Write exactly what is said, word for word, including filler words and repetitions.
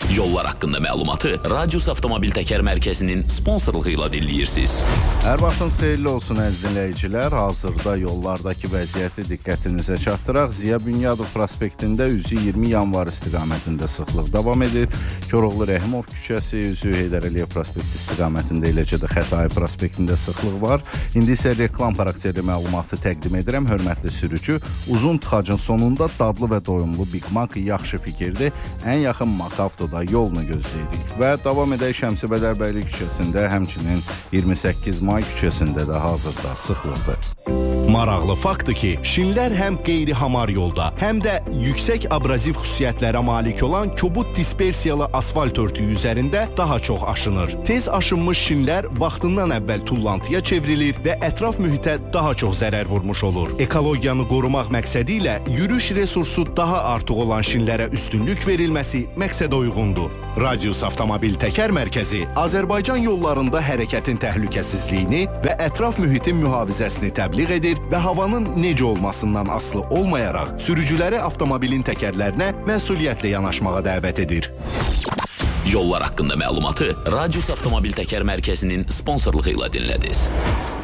Yollar haqqında məlumatı Radius Avtomobil Təkər Mərkəzinin sponsorluğu ilə dinləyirsiniz. Hər vaxtınız xeyirli olsun əziz dinləyicilər. Hazırda yollardakı vəziyyəti diqqətinizə çatdıraq. Ziya Bünyadov prospektində üzü iyirmi yanvar istiqamətində sıxlıq davam edir. Koroğlu Rəhimov küçəsi, üzü Heydər Əliyev prospekti istiqamətində, eləcə də Xətai prospektində sıxlıq var. İndi isə reklam xarakterli məlumatı təqdim edirəm. Hörmətli sürücü, uzun tıxacın sonunda dadlı və doyumlu Big Mac yaxşı fikirdir. Ən yaxın Mac Avtoda yolunu gözləyirik. Və davam edək Şəmsi Bədərbəyli küçəsində, həmçinin iyirmi səkkiz may küçəsində də hazırda sıxlıqdır. Maraqlı faktdır ki, şinlər həm qeyri-hamar yolda, həm də yüksək abraziv xüsusiyyətlərə malik olan kobud dispersiyalı asfalt örtüyü üzərində daha çox aşınır. Tez aşınmış şinlər vaxtından əvvəl tullantıya çevrilir və ətraf mühitə daha çox zərər vurmuş olur. Ekologiyanı qorumaq məqsədi ilə yürüyüş resursu daha artıq olan şinlərə üstünlük verilməsi məqsədə uyğundur. Radius Avtomobil Təkər Mərkəzi Azərbaycan yollarında hərəkətin təhlükəsizliyini və ətraf mühitin mühafizəsini təbliğ edir və havanın necə olmasından asılı olmayaraq sürücüləri avtomobilin təkərlərinə məsuliyyətlə yanaşmağa dəvət edir. Yollar haqqında məlumatı Radius Avtomobil Təkər Mərkəzinin sponsorluğu ilə dinlədiniz.